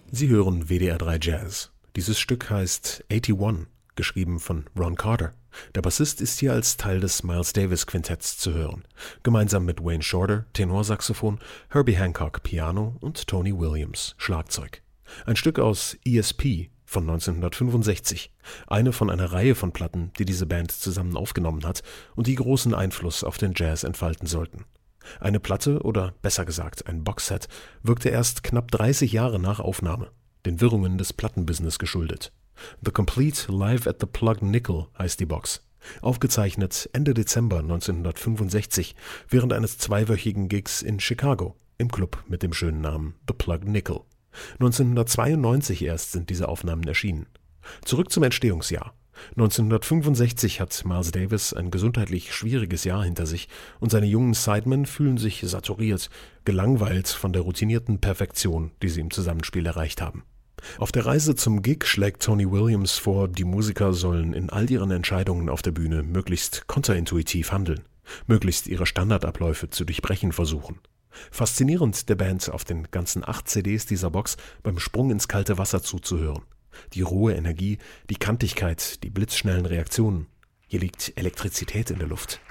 Sie hören WDR 3 Jazz. Dieses Stück heißt 81, geschrieben von Ron Carter. Der Bassist ist hier als Teil des Miles Davis Quintetts zu hören, gemeinsam mit Wayne Shorter, Tenorsaxophon, Herbie Hancock, Piano und Tony Williams, Schlagzeug. Ein Stück aus ESP von 1965, eine von einer Reihe von Platten, die diese Band zusammen aufgenommen hat und die großen Einfluss auf den Jazz entfalten sollten. Eine Platte, oder besser gesagt ein Boxset, wirkte erst knapp 30 Jahre nach Aufnahme, den Wirrungen des Plattenbusiness geschuldet. The Complete Live at the Plugged Nickel heißt die Box. Aufgezeichnet Ende Dezember 1965 während eines zweiwöchigen Gigs in Chicago im Club mit dem schönen Namen The Plugged Nickel. 1992 erst sind diese Aufnahmen erschienen. Zurück zum Entstehungsjahr. 1965 hat Miles Davis ein gesundheitlich schwieriges Jahr hinter sich und seine jungen Sidemen fühlen sich saturiert, gelangweilt von der routinierten Perfektion, die sie im Zusammenspiel erreicht haben. Auf der Reise zum Gig schlägt Tony Williams vor, die Musiker sollen in all ihren Entscheidungen auf der Bühne möglichst kontraintuitiv handeln, möglichst ihre Standardabläufe zu durchbrechen versuchen. Faszinierend der Band auf den ganzen 8 CDs dieser Box beim Sprung ins kalte Wasser zuzuhören. Die rohe Energie, die Kantigkeit, die blitzschnellen Reaktionen. Hier liegt Elektrizität in der Luft.